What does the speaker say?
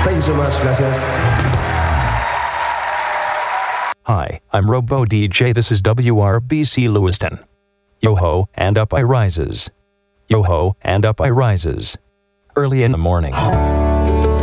Thank you so much. Gracias. Hi, I'm Robo DJ. This is WRBC Lewiston. Yo-ho, and up I rises. Yo-ho, and up I rises. Early in the morning.